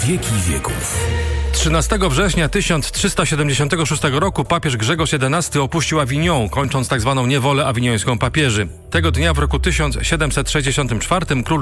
wieki wieków. 13 września 1376 roku papież Grzegorz XI opuścił Avignon, kończąc tzw. niewolę awiniońską papieży. Tego dnia w roku 1764 król